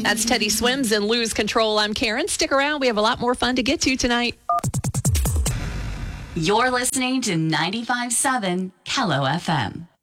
That's Teddy Swims and Lose Control. I'm Karen. Stick around. We have a lot more fun to get to tonight. You're listening to 95.7 Kello FM.